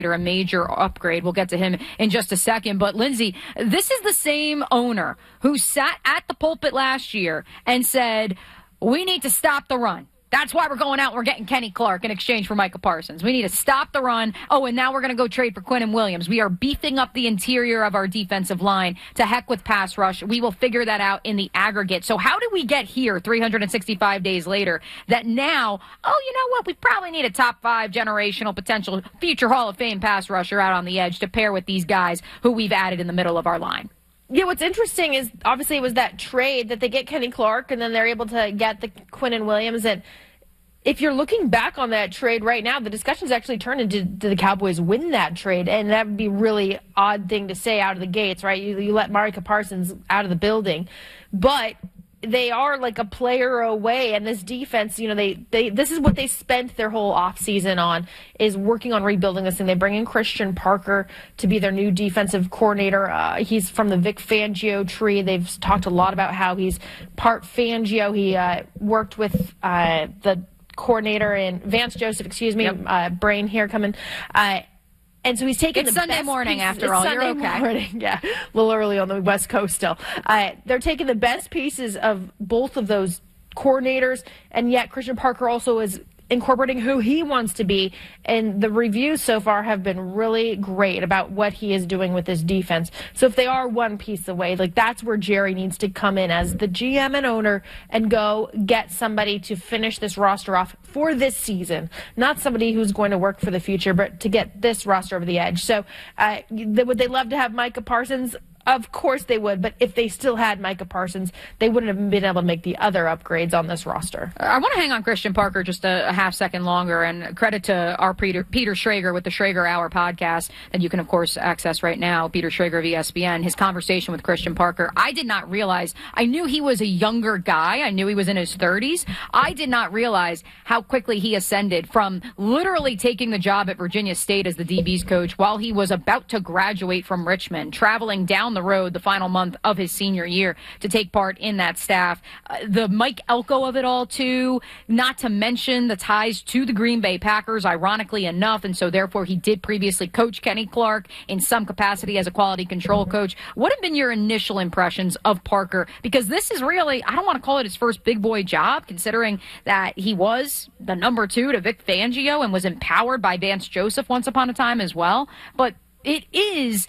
a major upgrade. We'll get to him in just a second. But, Lindsay, this is the same owner who sat at the pulpit last year and said, we need to stop the run. That's why we're going out and we're getting Kenny Clark in exchange for Micah Parsons. We need to stop the run. Oh, and now we're going to go trade for Quinnen Williams. We are beefing up the interior of our defensive line. To heck with pass rush. We will figure that out in the aggregate. So how did we get here 365 days later that now, oh, you know what? We probably need a top 5 generational potential future Hall of Fame pass rusher out on the edge to pair with these guys who we've added in the middle of our line. Yeah, what's interesting is obviously it was that trade that they get Kenny Clark and then they're able to get the Quinnen Williams. And if you're looking back on that trade right now, the discussion's actually turned into do the Cowboys win that trade? And that would be a really odd thing to say out of the gates, right? You let Micah Parsons out of the building. But they are like a player away, and this defense, you know, this is what they spent their whole offseason on, is working on rebuilding this thing. They bring in Christian Parker to be their new defensive coordinator. He's from the Vic Fangio tree. They've talked a lot about how he's part Fangio. He worked with the coordinator in Vance Joseph, brain here coming. And so he's taking it's the Sunday best morning pieces. after all. Sunday You're okay. Morning, yeah, a little early on the West Coast still. They're taking the best pieces of both of those coordinators, and yet Christian Parker also is incorporating who he wants to be. And the reviews so far have been really great about what he is doing with this defense. So if they are one piece away, like that's where Jerry needs to come in as the GM and owner and go get somebody to finish this roster off for this season. Not somebody who's going to work for the future, but to get this roster over the edge. So would they love to have Micah Parsons? Of course they would, but if they still had Micah Parsons, they wouldn't have been able to make the other upgrades on this roster. I want to hang on Christian Parker just a half second longer, and credit to our Peter Schrager with the Schrager Hour podcast that you can, of course, access right now, Peter Schrager of ESPN, his conversation with Christian Parker. I did not realize, I knew he was a younger guy. I knew he was in his 30s. I did not realize how quickly he ascended from literally taking the job at Virginia State as the DB's coach while he was about to graduate from Richmond, traveling down the road the final month of his senior year to take part in that staff. The Mike Elko of it all, too, not to mention the ties to the Green Bay Packers, ironically enough, and so therefore he did previously coach Kenny Clark in some capacity as a quality control coach. What have been your initial impressions of Parker? Because this is really, I don't want to call it his first big boy job, considering that he was the number 2 to Vic Fangio and was empowered by Vance Joseph once upon a time as well. But it is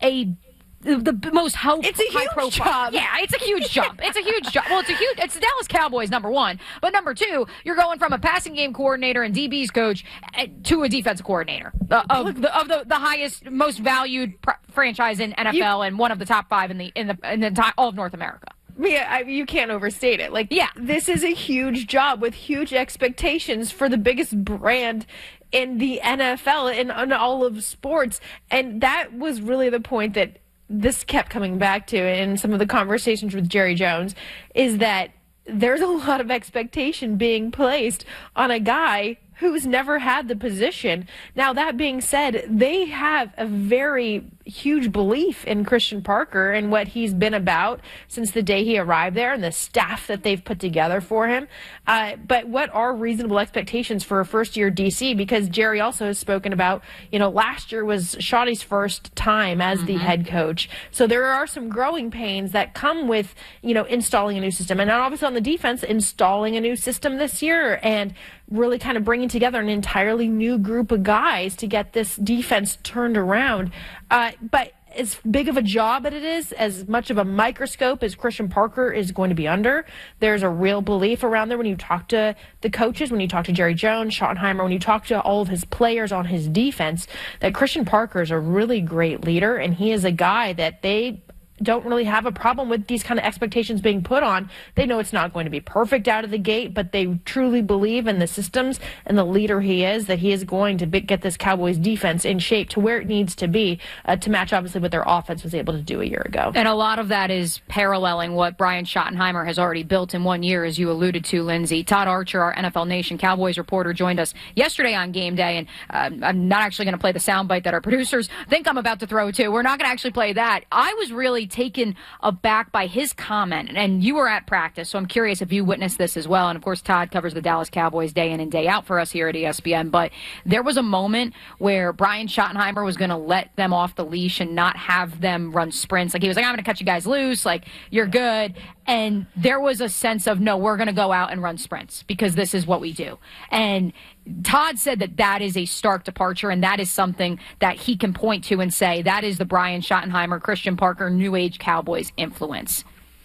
the most it's a huge job. Yeah, it's a huge jump. It's a huge jump. Well, it's the Dallas Cowboys, number 1. But number 2, you're going from a passing game coordinator and DB's coach to a defensive coordinator of the highest, most valued franchise in NFL and one of the top 5 in the all of North America. Yeah, you can't overstate it. Like, yeah, this is a huge job with huge expectations for the biggest brand in the NFL and in all of sports. And that was really the point that this kept coming back to in some of the conversations with Jerry Jones, is that there's a lot of expectation being placed on a guy who's never had the position. Now, that being said, they have a very huge belief in Christian Parker and what he's been about since the day he arrived there and the staff that they've put together for him. But what are reasonable expectations for a first-year DC? Because Jerry also has spoken about, last year was Shawty's first time as the head coach. So there are some growing pains that come with, installing a new system. And obviously on the defense, installing a new system this year and really kind of bringing together an entirely new group of guys to get this defense turned around. But as big of a job as it is, as much of a microscope as Christian Parker is going to be under, there's a real belief around there when you talk to the coaches, when you talk to Jerry Jones, Schottenheimer, when you talk to all of his players on his defense, that Christian Parker is a really great leader, and he is a guy that they don't really have a problem with these kind of expectations being put on. They know it's not going to be perfect out of the gate, but they truly believe in the systems and the leader he is, that he is going to get this Cowboys defense in shape to where it needs to be to match, obviously, what their offense was able to do a year ago. And a lot of that is paralleling what Brian Schottenheimer has already built in 1 year, as you alluded to, Lindsay. Todd Archer, our NFL Nation Cowboys reporter, joined us yesterday on Game Day, and I'm not actually going to play the soundbite that our producers think I'm about to throw to. We're not going to actually play that. I was really really taken aback by his comment. And you were at practice, so I'm curious if you witnessed this as well. And, of course, Todd covers the Dallas Cowboys day in and day out for us here at ESPN. But there was a moment where Brian Schottenheimer was going to let them off the leash and not have them run sprints. Like, he was like, I'm going to cut you guys loose. Like, you're good. And there was a sense of, no, we're going to go out and run sprints because this is what we do. And Todd said that is a stark departure, and that is something that he can point to and say that is the Brian Schottenheimer, Christian Parker, New Age Cowboys influence.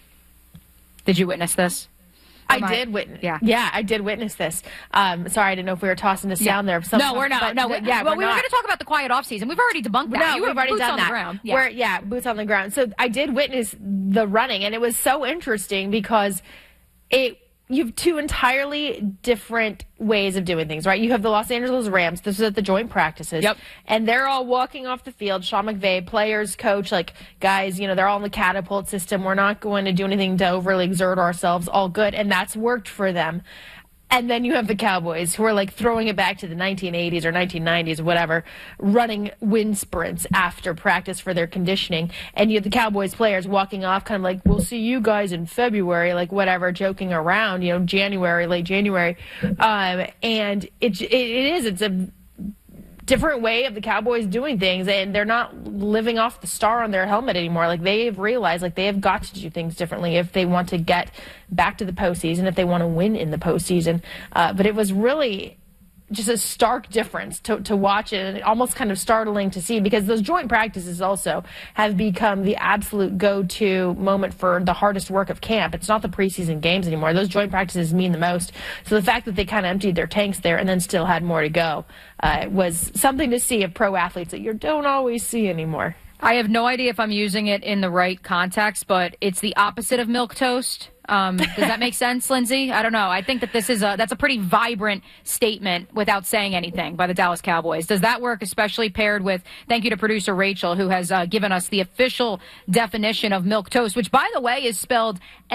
Did you witness this? I did witness. Yeah, I did witness this. Sorry, I didn't know if we were tossing this down there. No, we're not. Well, we were going to talk about the quiet offseason. We've already debunked that. No, we've already done that. Ground. Yeah. Boots on the ground. So I did witness the running, and it was so interesting because you have two entirely different ways of doing things, right? You have the Los Angeles Rams. This is at the joint practices. Yep. And they're all walking off the field. Sean McVay, players, coach, like, guys, they're all in the catapult system. We're not going to do anything to overly exert ourselves. All good. And that's worked for them. And then you have the Cowboys, who are like throwing it back to the 1980s or 1990s, whatever, running wind sprints after practice for their conditioning. And you have the Cowboys players walking off kind of like, we'll see you guys in February, like whatever, joking around, January, late January. And it's a different way of the Cowboys doing things, and they're not living off the star on their helmet anymore. Like, they've realized, like, they have got to do things differently if they want to get back to the postseason, if they want to win in the postseason. But it was really just a stark difference to watch it, and almost kind of startling to see, because those joint practices also have become the absolute go-to moment for the hardest work of camp. It's not the preseason games anymore. Those joint practices mean the most. So the fact that they kind of emptied their tanks there and then still had more to go was something to see of pro athletes that you don't always see anymore. I have no idea if I'm using it in the right context, but it's the opposite of milquetoast. Does that make sense, Lindsay? I don't know. I think that that's a pretty vibrant statement without saying anything by the Dallas Cowboys. Does that work, especially paired with, thank you to producer Rachel, who has given us the official definition of milquetoast, which, by the way, is spelled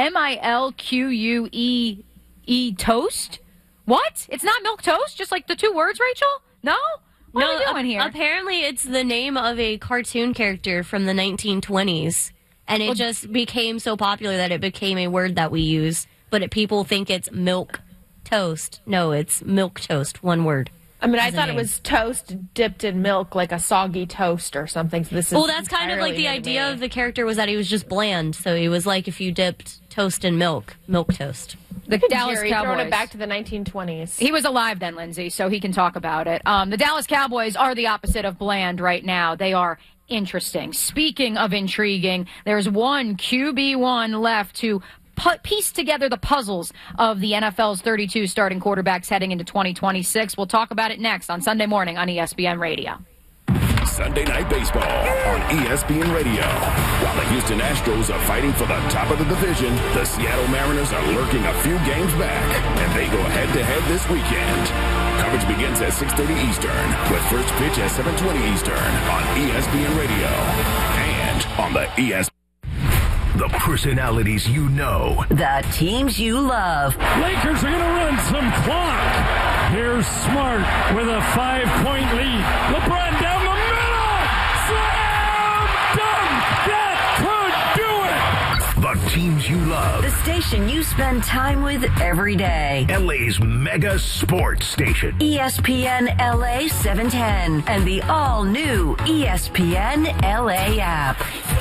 M-I-L-Q-U-E-E toast? What? It's not milk toast? Just like the two words, Rachel? No? What are we doing here? Apparently it's the name of a cartoon character from the 1920s. And it just became so popular that it became a word that we use. But people think it's milk toast. No, it's milk toast, one word. I mean, I thought it was toast dipped in milk, like a soggy toast or something. So this is that's kind of like the idea of the character was that he was just bland. So he was like if you dipped toast in milk toast. The Dallas Jerry, Cowboys. Throwing it back to the 1920s. He was alive then, Lindsay, so he can talk about it. The Dallas Cowboys are the opposite of bland right now. They are interesting. Speaking of intriguing, there's one QB1 left to piece together the puzzles of the NFL's 32 starting quarterbacks heading into 2026. We'll talk about it next on Sunday morning on ESPN Radio. Sunday Night Baseball on ESPN Radio. While the Houston Astros are fighting for the top of the division, the Seattle Mariners are lurking a few games back, and they go head-to-head this weekend. Coverage begins at 6:30 Eastern, with first pitch at 7:20 Eastern on ESPN Radio and on the ESPN. The personalities you know. The teams you love. Lakers are going to run some clock. Here's Smart with a 5-point lead. LeBron down the middle. Slam dunk. That could do it. The teams you love. The station you spend time with every day. LA's mega sports station. ESPN LA 710 and the all-new ESPN LA app.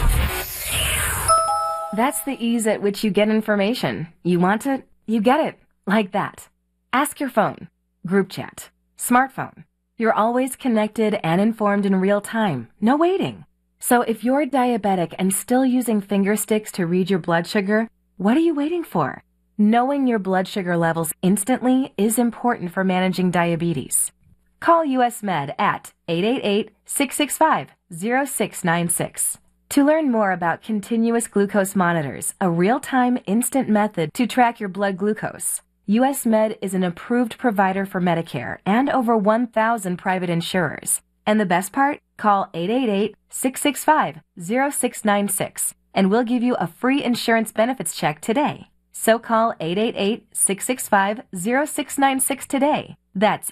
That's the ease at which you get information. You want it, you get it. Like that. Ask your phone. Group chat. Smartphone. You're always connected and informed in real time. No waiting. So if you're diabetic and still using finger sticks to read your blood sugar, what are you waiting for? Knowing your blood sugar levels instantly is important for managing diabetes. Call US Med at 888-665-0696. To learn more about continuous glucose monitors, a real-time instant method to track your blood glucose, US Med is an approved provider for Medicare and over 1,000 private insurers. And the best part? Call 888-665-0696 and we'll give you a free insurance benefits check today. So call 888-665-0696 today. That's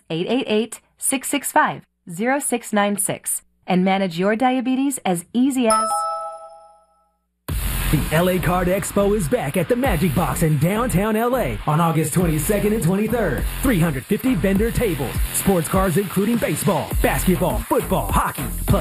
888-665-0696 and manage your diabetes as easy as... The LA Card Expo is back at the Magic Box in downtown LA on August 22nd and 23rd. 350 vendor tables, sports cards including baseball, basketball, football, hockey, plus